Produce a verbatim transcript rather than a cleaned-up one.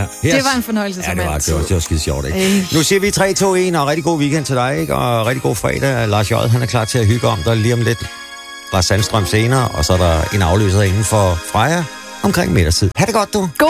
Det var en fornøjelse, ja, som det var, altid. det var, det var skide sjovt, ikke? Ej. Nu siger vi tre, to, et, og rigtig god weekend til dig, ikke? Og rigtig god fredag. Lars J. han er klar til at hygge om dig lige om lidt. Lars Sandstrøm senere, og så er der en afløser inden for Freja omkring middagstid. Ha' det godt, du!